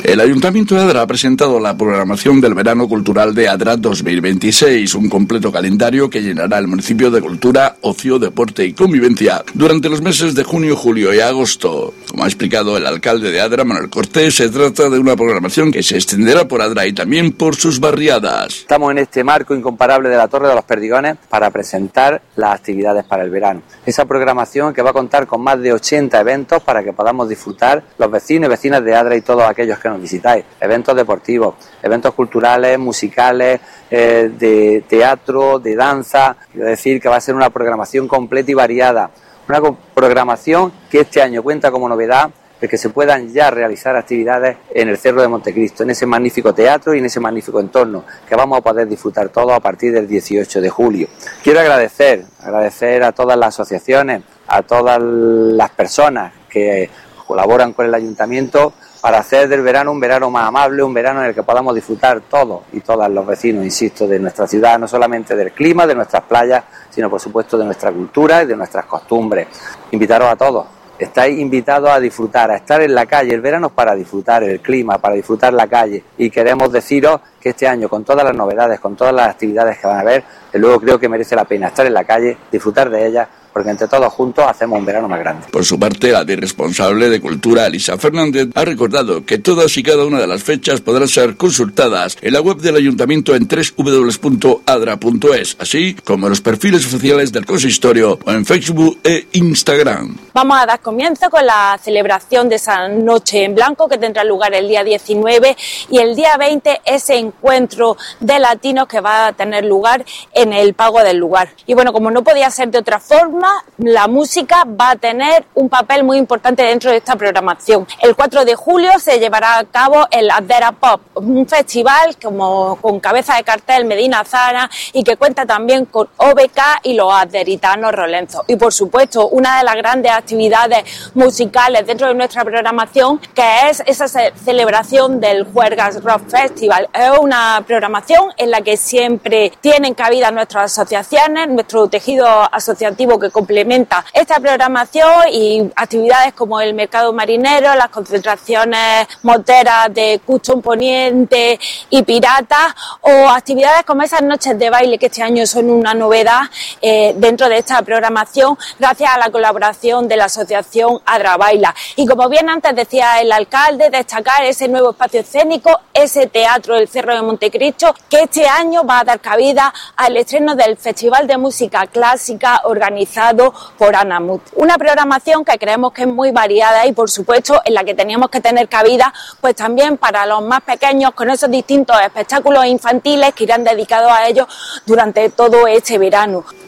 El Ayuntamiento de Adra ha presentado la programación del Verano Cultural de Adra 2026, un completo calendario que llenará el municipio de cultura, ocio, deporte y convivencia durante los meses de junio, julio y agosto. Como ha explicado el alcalde de Adra, Manuel Cortés, se trata de una programación que se extenderá por Adra y también por sus barriadas. Estamos en este marco incomparable de la Torre de los Perdigones para presentar las actividades para el verano. Esa programación que va a contar con más de 80 eventos para que podamos disfrutar los vecinos y vecinas de Adra y todos aquellos que nos visitáis. Eventos deportivos, eventos culturales, musicales, de teatro, de danza. Quiero decir que va a ser una programación completa y variada. Una programación que este año cuenta como novedad de que se puedan ya realizar actividades en el Cerro de Montecristo, en ese magnífico teatro y en ese magnífico entorno que vamos a poder disfrutar todos a partir del 18 de julio. Quiero agradecer a todas las asociaciones, a todas las personas que colaboran con el Ayuntamiento para hacer del verano un verano más amable, un verano en el que podamos disfrutar todos y todas los vecinos, insisto, de nuestra ciudad, no solamente del clima, de nuestras playas, sino por supuesto de nuestra cultura y de nuestras costumbres. Invitaros a todos. Estáis invitados a disfrutar, a estar en la calle. El verano es para disfrutar el clima, para disfrutar la calle. Y queremos deciros que este año, con todas las novedades, con todas las actividades que van a haber, luego creo que merece la pena estar en la calle, disfrutar de ellas, porque entre todos juntos hacemos un verano más grande. Por su parte, la responsable de Cultura, Elisa Fernández, ha recordado que todas y cada una de las fechas podrán ser consultadas en la web del Ayuntamiento en www.adra.es, así como en los perfiles oficiales del consistorio o en Facebook e Instagram. Vamos a dar comienzo con la celebración de esa Noche en Blanco que tendrá lugar el día 19 y el día 20 ese encuentro de latinos que va a tener lugar en el Pago del Lugar. Y bueno, como no podía ser de otra forma, la música va a tener un papel muy importante dentro de esta programación. El 4 de julio se llevará a cabo el Adera Pop, un festival con cabeza de cartel Medina Zara y que cuenta también con OBK y los adderitanos rolenzos. Y por supuesto, una de las grandes actividades musicales dentro de nuestra programación, que es esa celebración del Juergas Rock Festival. Es una programación en la que siempre tienen cabida nuestras asociaciones, nuestro tejido asociativo que complementa esta programación y actividades como el mercado marinero, las concentraciones moteras de Custom Poniente y Piratas o actividades como esas noches de baile que este año son una novedad dentro de esta programación gracias a la colaboración de la asociación Adra Baila. Y como bien antes decía el alcalde, destacar ese nuevo espacio escénico, ese teatro del Cerro de Montecristo que este año va a dar cabida al estreno del Festival de Música Clásica organizado por Anamut. Una programación que creemos que es muy variada y por supuesto en la que teníamos que tener cabida pues también para los más pequeños con esos distintos espectáculos infantiles que irán dedicados a ellos durante todo este verano.